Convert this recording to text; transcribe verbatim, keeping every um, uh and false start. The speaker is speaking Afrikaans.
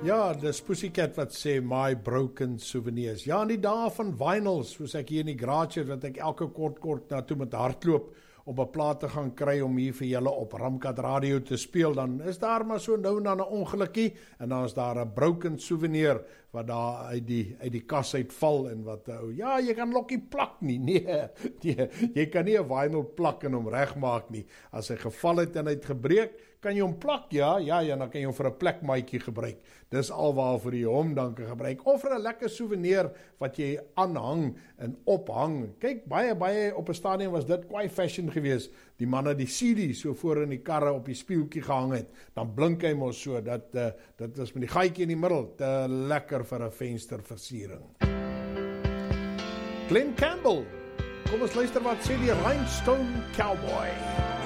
Ja, dis Pussycat wat sê My Broken Souvenirs. Ja, in die dae van vinyls, soos ek hier in die garage het, wat ek elke kort kort na toe met hardloop om 'n plaat te gaan kry om hier vir julle op Ramkat Radio te speel, dan is daar maar so nou en dan 'n ongelukkie en dan is daar 'n broken souvenir wat daar uit die uit die kas uitval en wat ou, ja, jy kan lokkie plak nie. Nee, nee, jy kan nie 'n vinyl plak en hom regmaak nie. As hy geval het en hy het gebreek, kan jy hom plak, ja, ja, ja, dan kan jy hom vir 'n plekmaatjie gebruik. Dis alwaarvoor jy hom dan kan gebruik. Of vir 'n lekker souvenir wat jy aanhang en ophang. Kyk, baie baie op 'n stadium was dit kwai fashion geweest. Die manne die C D so voor in die karre op die spieeltjie gehang het. Dan blink hy mos so dat uh, dit is met die gaatjie in die middel te lekker vir 'n vensterversiering. Glenn Campbell. Kom ons luister wat sê die Rhinestone Cowboy.